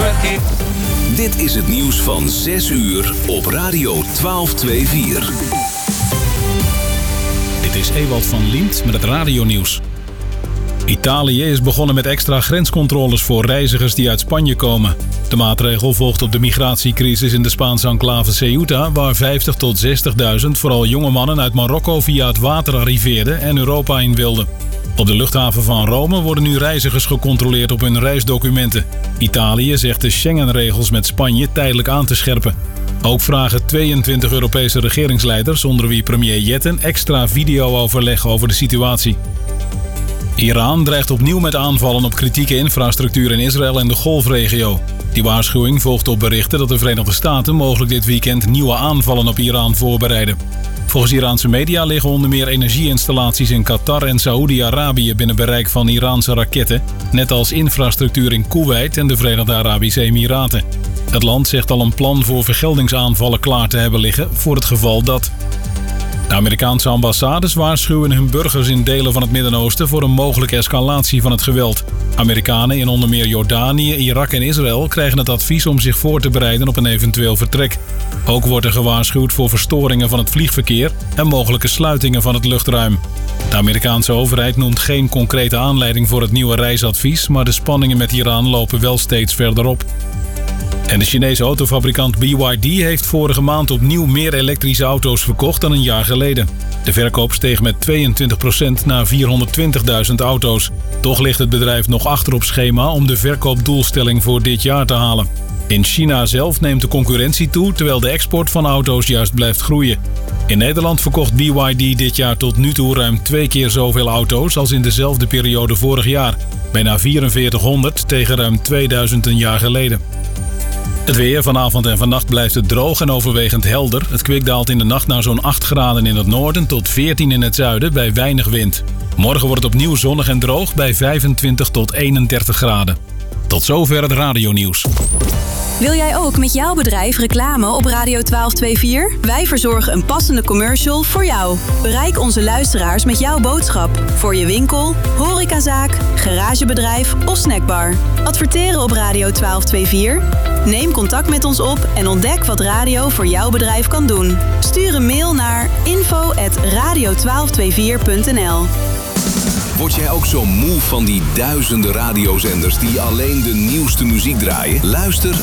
quirky. Dit is het nieuws van 6 uur op Radio 1224. Dit is Ewald van Liemt met het radionieuws. Italië is begonnen met extra grenscontroles voor reizigers die uit Spanje komen. De maatregel volgt op de migratiecrisis in de Spaanse enclave Ceuta, waar 50.000 tot 60.000 vooral jonge mannen uit Marokko via het water arriveerden en Europa in wilden. Op de luchthaven van Rome worden nu reizigers gecontroleerd op hun reisdocumenten. Italië zegt de Schengen-regels met Spanje tijdelijk aan te scherpen. Ook vragen 22 Europese regeringsleiders, onder wie premier Jetten, extra video-overleg over de situatie. Iran dreigt opnieuw met aanvallen op kritieke infrastructuur in Israël en de Golfregio. Die waarschuwing volgt op berichten dat de Verenigde Staten mogelijk dit weekend nieuwe aanvallen op Iran voorbereiden. Volgens Iraanse media liggen onder meer energieinstallaties in Qatar en Saoedi-Arabië binnen bereik van Iraanse raketten, net als infrastructuur in Koeweit en de Verenigde Arabische Emiraten. Het land zegt al een plan voor vergeldingsaanvallen klaar te hebben liggen voor het geval dat. De Amerikaanse ambassades waarschuwen hun burgers in delen van het Midden-Oosten voor een mogelijke escalatie van het geweld. Amerikanen in onder meer Jordanië, Irak en Israël krijgen het advies om zich voor te bereiden op een eventueel vertrek. Ook wordt er gewaarschuwd voor verstoringen van het vliegverkeer en mogelijke sluitingen van het luchtruim. De Amerikaanse overheid noemt geen concrete aanleiding voor het nieuwe reisadvies, maar de spanningen met Iran lopen wel steeds verder op. En de Chinese autofabrikant BYD heeft vorige maand opnieuw meer elektrische auto's verkocht dan een jaar geleden. De verkoop steeg met 22% naar 420.000 auto's. Toch ligt het bedrijf nog achter op schema om de verkoopdoelstelling voor dit jaar te halen. In China zelf neemt de concurrentie toe, terwijl de export van auto's juist blijft groeien. In Nederland verkocht BYD dit jaar tot nu toe ruim 2 keer zoveel auto's als in dezelfde periode vorig jaar. Bijna 4400 tegen ruim 2000 een jaar geleden. Het weer, vanavond en vannacht blijft het droog en overwegend helder. Het kwik daalt in de nacht naar zo'n 8 graden in het noorden tot 14 in het zuiden bij weinig wind. Morgen wordt het opnieuw zonnig en droog bij 25 tot 31 graden. Tot zover het radionieuws. Wil jij ook met jouw bedrijf reclame op Radio 1224? Wij verzorgen een passende commercial voor jou. Bereik onze luisteraars met jouw boodschap. Voor je winkel, horecazaak, garagebedrijf of snackbar. Adverteren op Radio 1224? Neem contact met ons op en ontdek wat radio voor jouw bedrijf kan doen. Stuur een mail naar info@radio1224.nl. Word jij ook zo moe van die duizenden radiozenders die alleen de nieuwste muziek draaien? Luister